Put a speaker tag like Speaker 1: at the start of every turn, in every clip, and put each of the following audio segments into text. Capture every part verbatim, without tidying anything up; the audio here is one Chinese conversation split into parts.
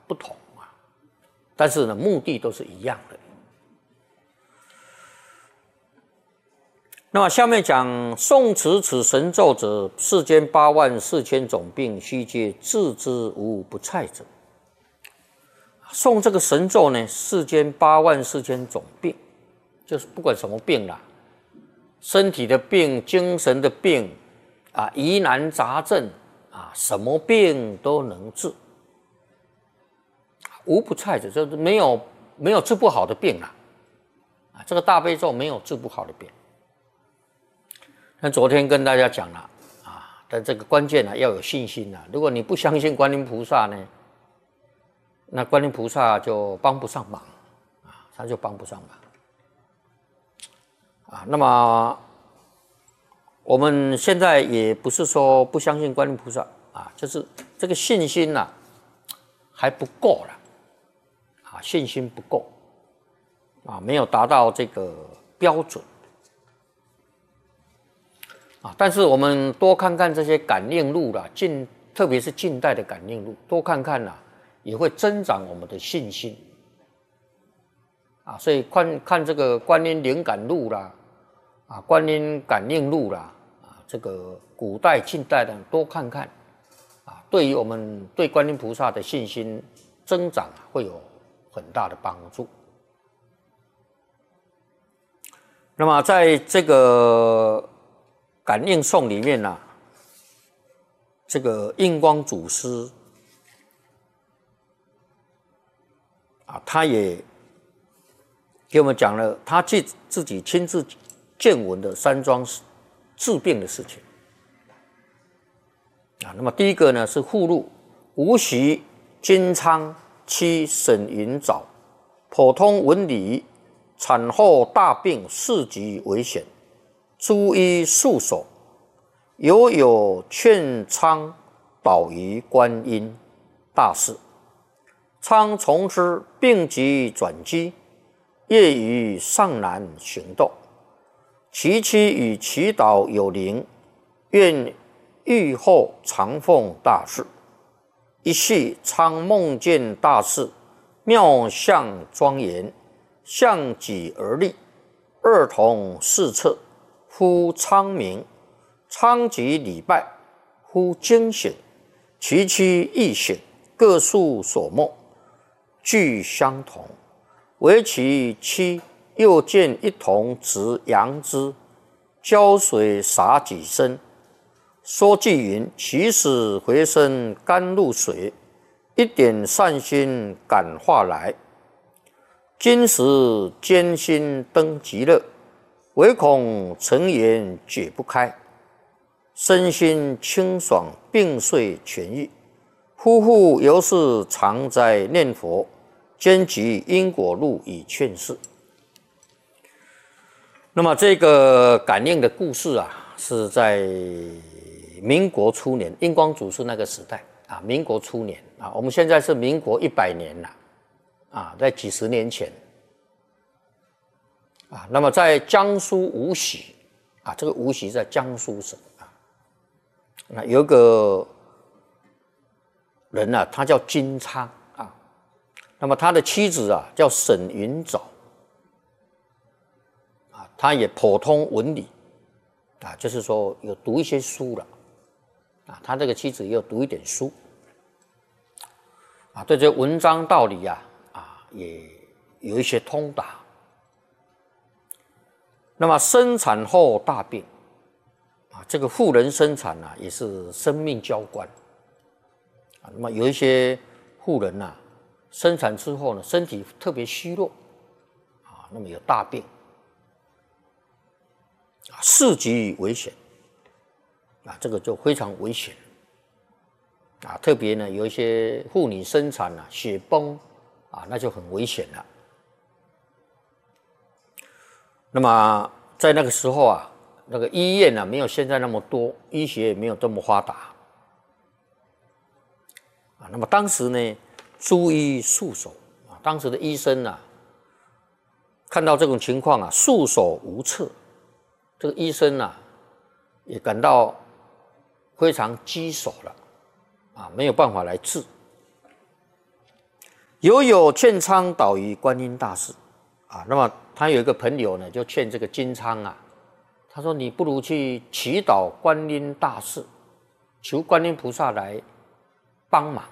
Speaker 1: 不同啊，但是呢，目的都是一样的。那么下面讲诵持此神咒者，世间八万四千种病，悉皆治之无不蔡者。诵这个神咒呢，世间八万四千种病，就是不管什么病啦，身体的病、精神的病啊，疑难杂症啊，什么病都能治，无不蔡者，就是没有没有治不好的病啦。啊，这个大悲咒没有治不好的病。那昨天跟大家讲了啊，但这个关键呢、啊、要有信心啊。如果你不相信观音菩萨呢，那观音菩萨就帮不上忙啊，他就帮不上忙啊。那么我们现在也不是说不相信观音菩萨啊，就是这个信心呐、啊、还不够了啊，信心不够啊，没有达到这个标准。啊，但是我们多看看这些感应录啦，近特别是近代的感应录，多看看啦，也会增长我们的信心。啊，所以看看这个观音灵感录啦，啊，观音感应录啦，啊，这个古代、近代的多看看，啊，对于我们对观音菩萨的信心增长会有很大的帮助。那么在这个感应颂里面呢、啊，这个印光祖师啊，他也给我们讲了他自自己亲自见闻的山庄治病的事情啊。那么第一个呢是附录无锡金昌七沈云藻，普通纹理，产后大病四级危险。诸医束手，犹有劝昌导于观音大士。昌从之病急转机，业余尚难行动。其妻与祈祷有灵，愿愈后常奉大事。一夕昌梦见大士，妙相庄严，向己而立，二同四侧。忽昌明，昌即礼拜，忽惊醒，其妻亦醒，各诉所梦，俱相同。唯其妻又见一童执杨枝，浇水洒己身，说句云：起死回生甘露水，一点善心感化来。今时艰辛登极乐，唯恐尘缘解不开，身心清爽，病遂痊愈。夫妇犹是常在念佛，兼集因果录以劝示。那么这个感应的故事啊，是在民国初年，印光祖师那个时代啊，民国初年啊，我们现在是民国一百年了啊，在几十年前。啊，那么在江苏无锡啊，这个无锡在江苏省啊，那有一个人呢、啊，他叫金昌啊，那么他的妻子啊叫沈云藻啊，他也颇通文理啊，就是说有读一些书了啊，他这个妻子也有读一点书啊，对这文章道理啊啊也有一些通达。那么生产后大病啊，这个妇人生产啊也是生命交关啊。那么有一些妇人啊，生产之后呢，身体特别虚弱啊，那么有大病啊，四级危险啊，这个就非常危险啊。特别呢，有一些妇女生产啊，血崩啊，那就很危险了。那么在那个时候啊，那个医院啊没有现在那么多，医学也没有这么发达啊。那么当时呢，诸医束手啊，当时的医生啊，看到这种情况啊，束手无策。这个医生啊，也感到非常棘手了啊，没有办法来治犹有劝昌导于观音大士啊，那么他有一个朋友呢，就劝这个金昌啊，他说你不如去祈祷观音大士，求观音菩萨来帮忙。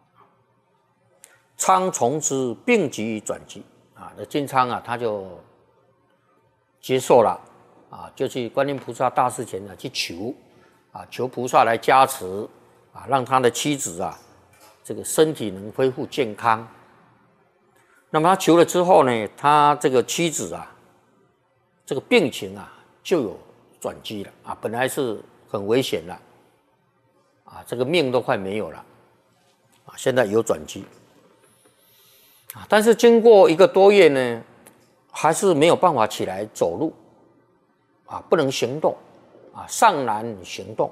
Speaker 1: 昌从之，病急转疾啊，那金昌啊，他就接受了啊，就去观音菩萨大士前呢去求啊，求菩萨来加持啊，让他的妻子啊，这个身体能恢复健康。那么他求了之后呢，他这个妻子啊，这个病情啊就有转机了啊，本来是很危险了啊，这个命都快没有了啊，现在有转机。但是经过一个多月呢，还是没有办法起来走路，啊，不能行动，啊，尚难行动。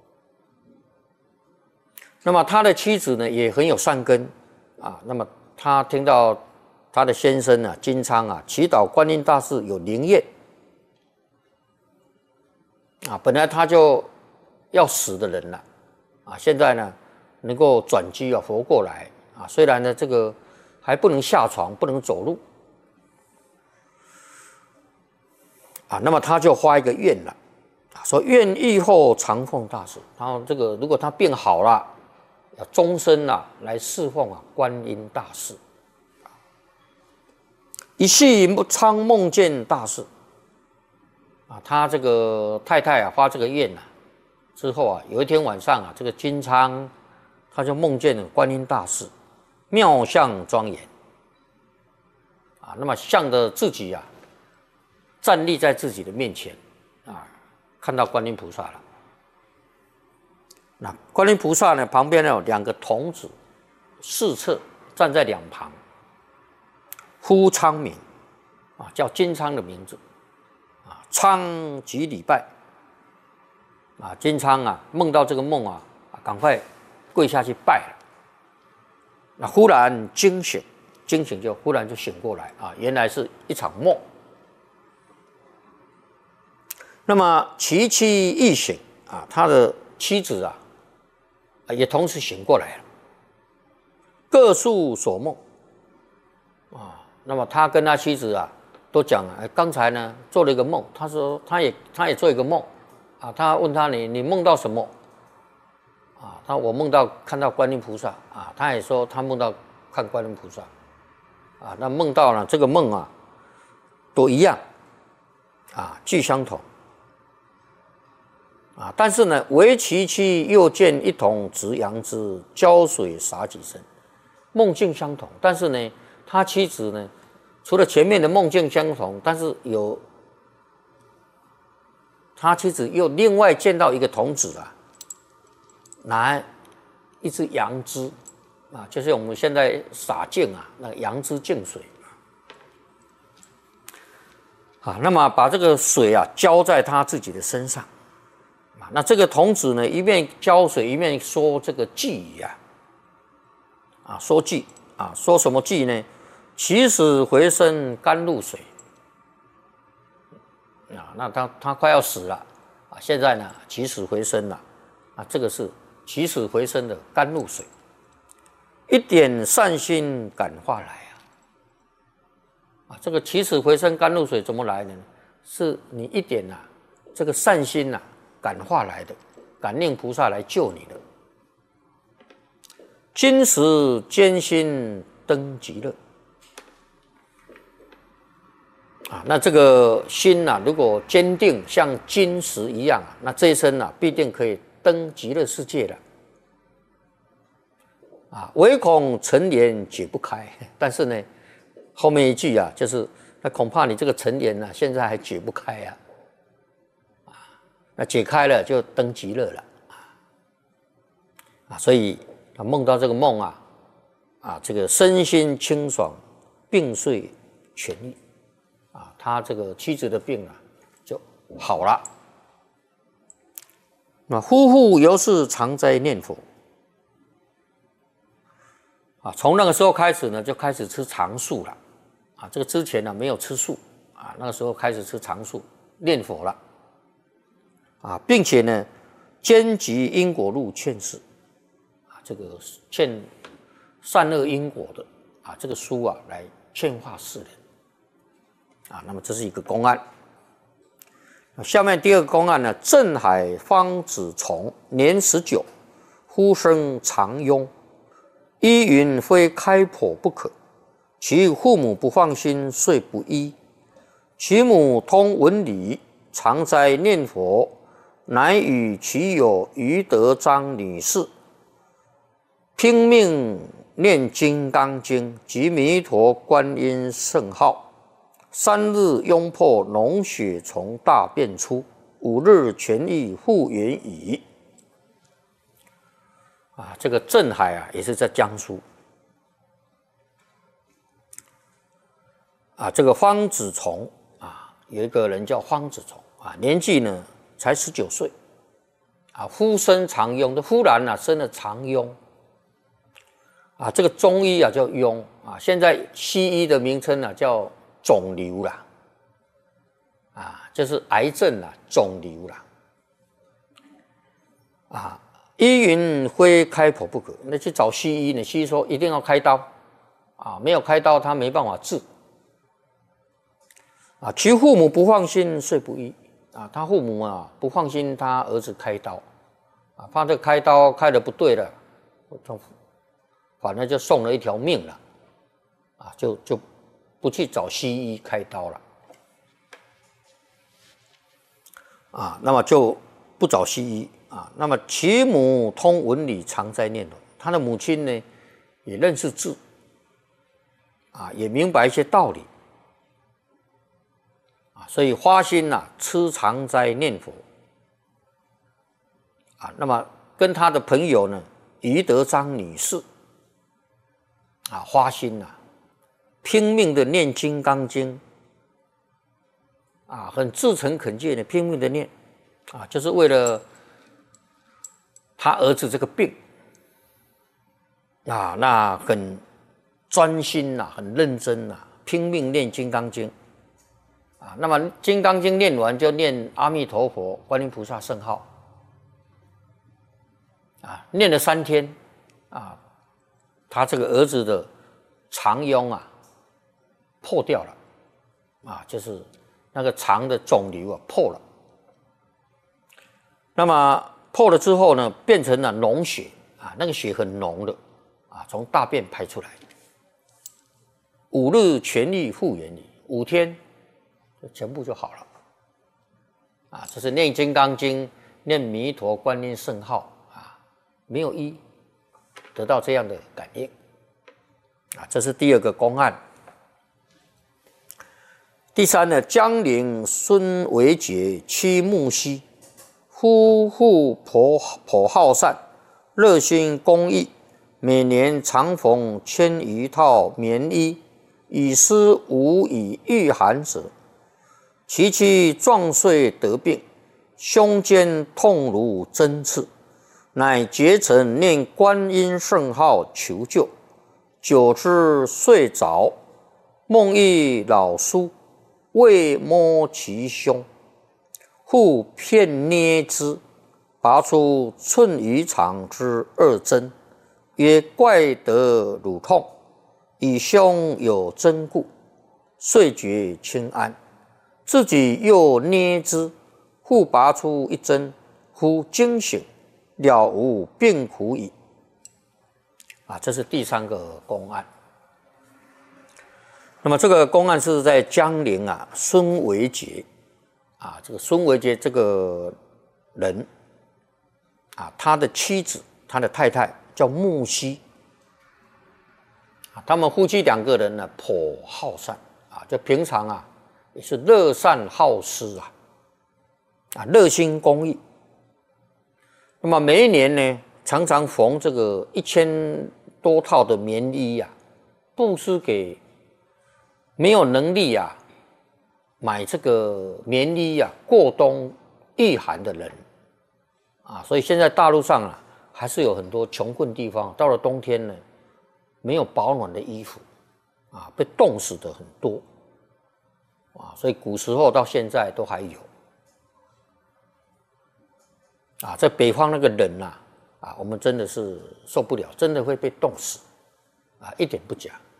Speaker 1: 那么他的妻子呢，也很有善根，啊，那么他听到他的先生啊，金昌啊，祈祷观音大士有灵验，啊，本来他就要死的人了，啊，现在呢能够转机啊，活过来，啊，虽然呢这个。还不能下床，不能走路啊，那么他就发一个愿了，啊，说愿愈后常奉大士。然后这个如果他病好了，要终身啊来侍奉啊观音大士。一夕昌梦见大士，啊，他这个太太啊发这个愿啊之后啊，有一天晚上啊，这个金昌他就梦见了观音大士。妙相庄严啊，那么向着自己啊，站立在自己的面前啊，看到观音菩萨了。那观音菩萨呢，旁边呢有两个童子，四侧站在两旁，呼昌名啊，叫金昌的名字啊，昌即礼拜啊，金昌啊梦到这个梦啊，赶快跪下去拜了。那忽然惊醒，惊醒就忽然就醒过来啊，原来是一场梦。那么其妻亦醒啊，他的妻子啊，也同时醒过来了，各述所梦啊。那么他跟他妻子啊都讲了，刚才呢做了一个梦，他说他也他也做一个梦啊，他问他你你梦到什么？啊，他我梦到看到观音菩萨啊，他也说他梦到看观音菩萨，啊，那梦到了这个梦啊，都一样，啊，俱相同，啊，但是呢，唯其妻又见一桶直杨枝，浇水洒几身，梦境相同，但是呢，他妻子呢，除了前面的梦境相同，但是有他妻子又另外见到一个童子啊。拿一支杨枝啊，就是我们现在洒净啊，那个杨枝净水啊，那么把这个水啊浇在他自己的身上啊，那这个童子呢，一面浇水一面说这个偈语啊，啊说偈啊，说什么偈呢？起死回生甘露水啊，那他他快要死了啊，现在呢起死回生了啊，这个是。起死回生的甘露水，一点善心感化来啊！啊，这个起死回生甘露水怎么来呢？是你一点啊，这个善心呐、啊、感化来的，感应菩萨来救你的。金石坚心登极乐啊，那这个心呐、啊，如果坚定像金石一样啊，那这一生啊，必定可以。登极乐世界了啊！唯恐尘缘解不开，但是呢，后面一句啊，就是那恐怕你这个尘缘啊，现在还解不开啊！啊，那解开了就登极乐了啊！啊，所以他梦到这个梦啊，啊，这个身心清爽，病遂痊愈啊，他这个妻子的病啊就好了。那夫妇由是常在念佛啊，从那个时候开始呢，就开始吃长素了啊。这个之前呢没有吃素啊，那个时候开始吃长素，念佛了啊，并且呢，兼集因果路劝世啊，这个劝善恶因果的啊这个书啊来劝化世人啊。那么这是一个公案。下面第二个公案呢，镇海方子从年十九，呼声常拥，依云非开剖不可。其父母不放心，遂不依。其母通文理，常在念佛，乃与其友余德章女士拼命念《金刚经》及弥陀观音圣号，三日拥破脓血从大便出，五日痊愈复原矣。啊，这个镇海啊，也是在江苏。啊，这个方子从啊，有一个人叫方子从啊，年纪呢才十九岁，啊，夫生常痈，这忽然啊生了常痈，啊，这个中医啊叫痈啊，现在西医的名称啊叫肿瘤啦，啊，就是癌症啦，肿瘤啦，啊，依云非开剖不可，那去找西医呢，西医说一定要开刀，啊，没有开刀他没办法治。啊，其父母不放心，遂不依。啊，他父母啊不放心他儿子开刀，啊，怕这开刀开的不对了，反正就送了一条命了，啊，就就不去找西医开刀了，啊，那么就不找西医啊。那么其母通文理，常在念佛，他的母亲呢也认识字，啊，也明白一些道理。所以花心呐、啊，痴常在念佛啊。那么跟他的朋友呢，余德章女士啊，花心呐、啊，拼命的念《金刚经》啊，很至诚恳切的拼命的念啊，就是为了他儿子这个病啊，那很专心呐、啊，很认真呐、啊，拼命念《金刚经》。啊，那么《金刚经》念完就念阿弥陀佛、观音菩萨圣号，啊，念了三天，啊，他这个儿子的肠痈啊破掉了，啊，就是那个肠的肿瘤啊破了。那么破了之后呢，变成了脓血啊，那个血很浓的啊，从大便排出来。五日痊愈复原矣，五天。全部就好了，啊，这是念《金刚经》、念弥陀观音圣号啊，没有医，得到这样的感应，啊，这是第二个公案。第三呢，江陵孙维杰妻木兮，夫妇颇颇好善，热心公益，每年常缝千余套棉衣，以施无以御寒者。其妻壮岁得病，胸间痛如针刺，乃竭诚念观音圣号求救。久之睡着，梦遇老叔，未摸其胸，复片捏之，拔出寸余长之二针，曰：怪得乳痛，以胸有针故，遂觉轻安。自己又捏之，复拔出一针，忽惊醒，了无病苦矣。啊，这是第三个公案。那么这个公案是在江陵啊，孙维杰啊，这个孙维杰这个人啊，他的妻子，他的太太叫木兮啊，他们夫妻两个人呢，颇好善啊，就平常啊。也是乐善好施啊，啊，热心公益。那么每一年呢，常常缝这个一千多套的棉衣啊，布施给没有能力啊买这个棉衣啊过冬御寒的人啊。所以现在大陆上啊，还是有很多穷困地方，到了冬天呢，没有保暖的衣服啊，被冻死的很多。啊，所以古时候到现在都还有啊，在北方那个冷啊，啊，我们真的是受不了，真的会被冻死啊，一点不假。